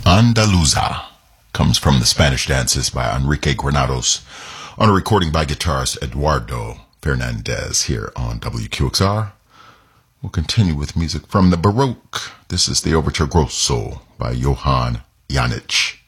Andaluza comes from the Spanish dances by Enrique Granados on a recording by guitarist Eduardo Fernandez here on WQXR. We'll continue with music from the Baroque. This is the Overture Grosso by Johann Janich.